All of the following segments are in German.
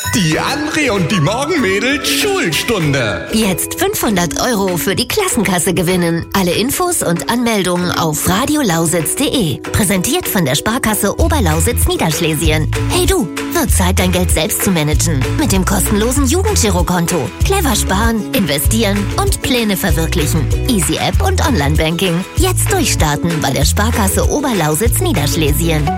Die André und die Morgenmädels Schulstunde. Jetzt 500 € für die Klassenkasse gewinnen. Alle Infos und Anmeldungen auf radiolausitz.de. Präsentiert von der Sparkasse Oberlausitz-Niederschlesien. Hey du, wird Zeit, dein Geld selbst zu managen. Mit dem kostenlosen Jugendgirokonto. Clever sparen, investieren und Pläne verwirklichen. Easy App und Online-Banking. Jetzt durchstarten bei der Sparkasse Oberlausitz-Niederschlesien.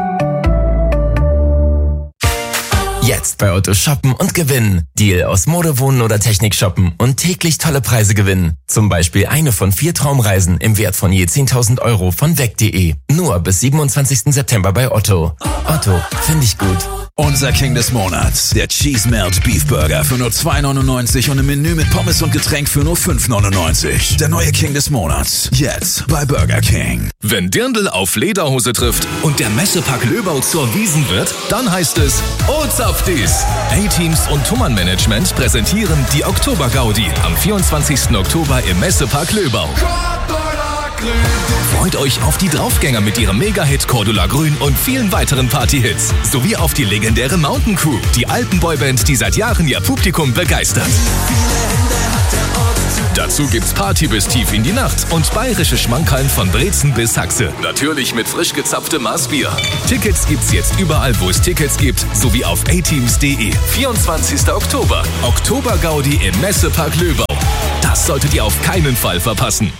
Jetzt bei Otto shoppen und gewinnen. Deal aus Mode, Wohnen oder Technik shoppen und täglich tolle Preise gewinnen. Zum Beispiel eine von 4 Traumreisen im Wert von je 10.000 € von weg.de. Nur bis 27. September bei Otto. Otto, finde ich gut. Unser King des Monats, der Cheese Melt Beef Burger für nur 2,99 und im Menü mit Pommes und Getränk für nur 5,99. Der neue King des Monats, jetzt bei Burger King. Wenn Dirndl auf Lederhose trifft und der Messepark Löbau zur Wiesn wird, dann heißt es Ozapftis. A-Teams und Thumann Management präsentieren die Oktober-Gaudi am 24. Oktober im Messepark Löbau. Freut euch auf die Draufgänger mit ihrem Mega-Hit Cordula Grün und vielen weiteren Party-Hits. Sowie auf die legendäre Mountain Crew, die Alpenboyband, die seit Jahren ihr Publikum begeistert. Dazu gibt's Party bis tief in die Nacht und bayerische Schmankerln von Brezen bis Haxe. Natürlich mit frisch gezapftem Maßbier. Tickets gibt's jetzt überall, wo es Tickets gibt, sowie auf ateams.de. 24. Oktober. Oktober-Gaudi im Messepark Löbau. Das solltet ihr auf keinen Fall verpassen.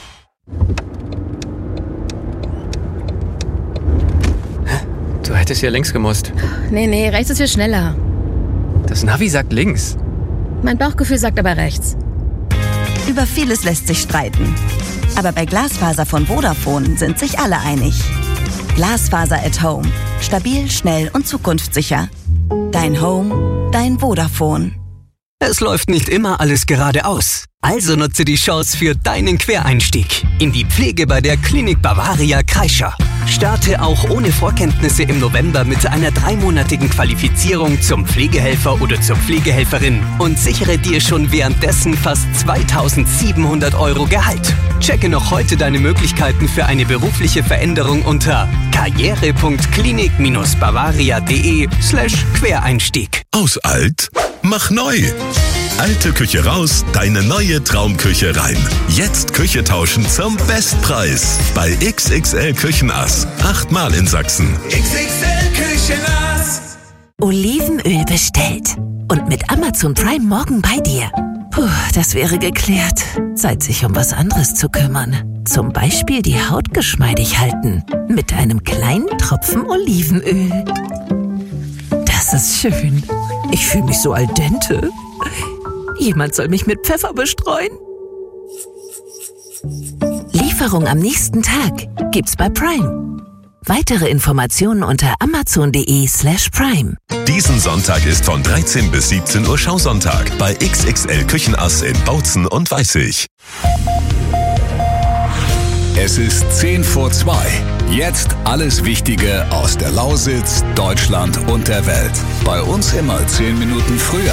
Du hättest hier links gemusst. Nee, rechts ist viel schneller. Das Navi sagt links. Mein Bauchgefühl sagt aber rechts. Über vieles lässt sich streiten. Aber bei Glasfaser von Vodafone sind sich alle einig. Glasfaser at Home. Stabil, schnell und zukunftssicher. Dein Home, dein Vodafone. Es läuft nicht immer alles geradeaus. Also nutze die Chance für deinen Quereinstieg in die Pflege bei der Klinik Bavaria Kreischer. Starte auch ohne Vorkenntnisse im November mit einer 3-monatigen Qualifizierung zum Pflegehelfer oder zur Pflegehelferin und sichere dir schon währenddessen fast 2.700 € Gehalt. Checke noch heute deine Möglichkeiten für eine berufliche Veränderung unter karriere.klinik-bavaria.de/Quereinstieg. Aus alt, mach neu. Alte Küche raus, deine neue Traumküche rein. Jetzt Küche tauschen zum Bestpreis. Bei XXL Küchenass. 8-mal in Sachsen. XXL Küchenass. Olivenöl bestellt. Und mit Amazon Prime morgen bei dir. Puh, das wäre geklärt. Zeit, sich um was anderes zu kümmern. Zum Beispiel die Haut geschmeidig halten. Mit einem kleinen Tropfen Olivenöl. Das ist schön. Ich fühle mich so al dente. Jemand soll mich mit Pfeffer bestreuen. Lieferung am nächsten Tag gibt's bei Prime. Weitere Informationen unter amazon.de/prime. Diesen Sonntag ist von 13 bis 17 Uhr Schausonntag bei XXL Küchenass in Bautzen und Weißig. Es ist 1:10 Jetzt alles Wichtige aus der Lausitz, Deutschland und der Welt. Bei uns immer 10 Minuten früher.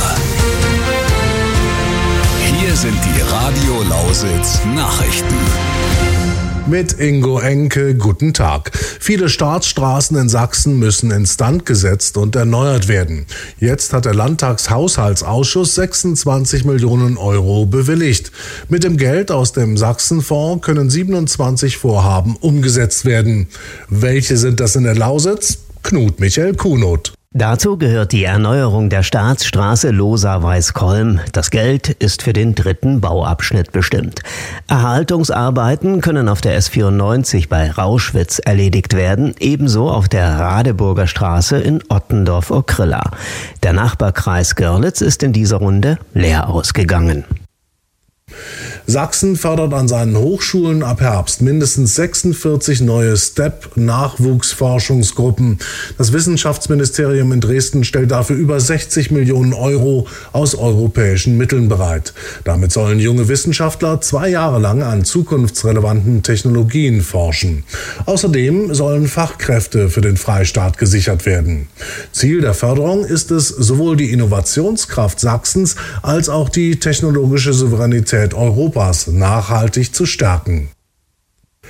Hier sind die Radio Lausitz Nachrichten. Mit Ingo Enke, guten Tag. Viele Staatsstraßen in Sachsen müssen instand gesetzt und erneuert werden. Jetzt hat der Landtagshaushaltsausschuss 26 Millionen € bewilligt. Mit dem Geld aus dem Sachsenfonds können 27 Vorhaben umgesetzt werden. Welche sind das in der Lausitz? Knut Michael Kunoth. Dazu gehört die Erneuerung der Staatsstraße Losa-Weißkolm. Das Geld ist für den 3. Bauabschnitt bestimmt. Erhaltungsarbeiten können auf der S94 bei Rauschwitz erledigt werden, ebenso auf der Radeburger Straße in Ottendorf-Okrilla. Der Nachbarkreis Görlitz ist in dieser Runde leer ausgegangen. Sachsen fördert an seinen Hochschulen ab Herbst mindestens 46 neue STEP-Nachwuchsforschungsgruppen. Das Wissenschaftsministerium in Dresden stellt dafür über 60 Millionen € aus europäischen Mitteln bereit. Damit sollen junge Wissenschaftler 2 Jahre lang an zukunftsrelevanten Technologien forschen. Außerdem sollen Fachkräfte für den Freistaat gesichert werden. Ziel der Förderung ist es, sowohl die Innovationskraft Sachsens als auch die technologische Souveränität Europas nachhaltig zu stärken.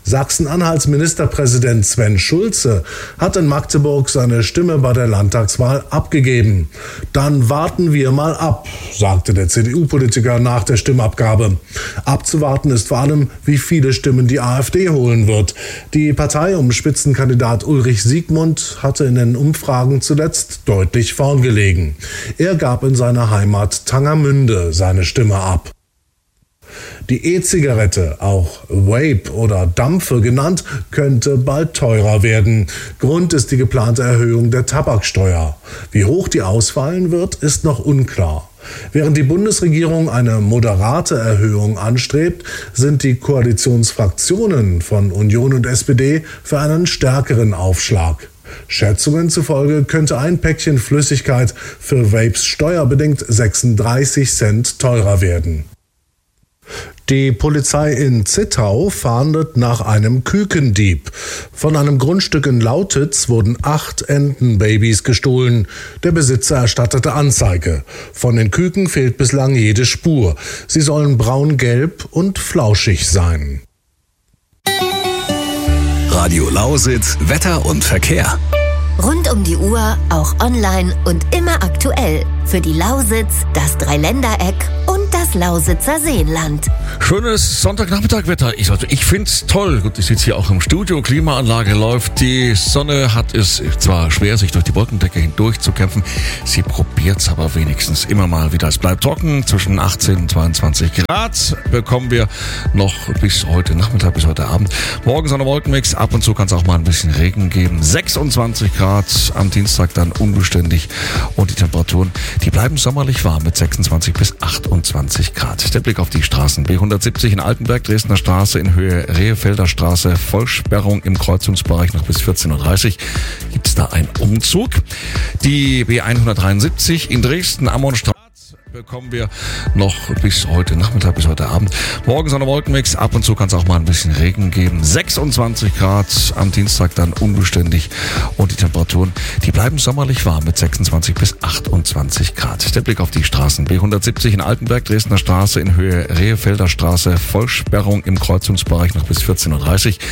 Sachsen-Anhalts Ministerpräsident Sven Schulze hat in Magdeburg seine Stimme bei der Landtagswahl abgegeben. Dann warten wir mal ab, sagte der CDU-Politiker nach der Stimmabgabe. Abzuwarten ist vor allem, wie viele Stimmen die AfD holen wird. Die Partei um Spitzenkandidat Ulrich Siegmund hatte in den Umfragen zuletzt deutlich vorn gelegen. Er gab in seiner Heimat Tangermünde seine Stimme ab. Die E-Zigarette, auch Vape oder Dampfe genannt, könnte bald teurer werden. Grund ist die geplante Erhöhung der Tabaksteuer. Wie hoch die ausfallen wird, ist noch unklar. Während die Bundesregierung eine moderate Erhöhung anstrebt, sind die Koalitionsfraktionen von Union und SPD für einen stärkeren Aufschlag. Schätzungen zufolge könnte ein Päckchen Flüssigkeit für Vapes steuerbedingt 36 Cent teurer werden. Die Polizei in Zittau fahndet nach einem Kükendieb. Von einem Grundstück in Lautitz wurden 8 Entenbabys gestohlen. Der Besitzer erstattete Anzeige. Von den Küken fehlt bislang jede Spur. Sie sollen braun-gelb und flauschig sein. Radio Lausitz, Wetter und Verkehr. Rund um die Uhr, auch online und immer aktuell. Für die Lausitz, das Dreiländereck und das Lausitzer Seenland. Schönes Sonntagnachmittagwetter. Ich find's toll. Gut, ich sitze hier auch im Studio. Klimaanlage läuft. Die Sonne hat es zwar schwer, sich durch die Wolkendecke hindurch zu kämpfen. Sie probiert's aber wenigstens immer mal wieder. Es bleibt trocken. Zwischen 18 und 22 Grad bekommen wir noch bis heute Nachmittag, bis heute Abend. Morgen so eine Wolkenmix. Ab und zu kann es auch mal ein bisschen Regen geben. 26 Grad am Dienstag dann unbeständig. Und die Temperaturen, die bleiben sommerlich warm mit 26 bis 28 Grad. Der Blick auf die Straßen. B170 in Altenberg, Dresdner Straße in Höhe Rehefelder Straße. Vollsperrung im Kreuzungsbereich noch bis 14.30 Uhr. Gibt es da einen Umzug? Die B173 in Dresden, Ammonstraße. Bekommen wir noch bis heute Nachmittag, bis heute Abend. Morgen so eine Wolkenmix. Ab und zu kann es auch mal ein bisschen Regen geben. 26 Grad am Dienstag dann unbeständig. Und die Temperaturen, die bleiben sommerlich warm mit 26 bis 28 Grad. Der Blick auf die Straßen. B170 in Altenberg, Dresdner Straße in Höhe Rehefelder Straße. Vollsperrung im Kreuzungsbereich noch bis 14.30 Uhr.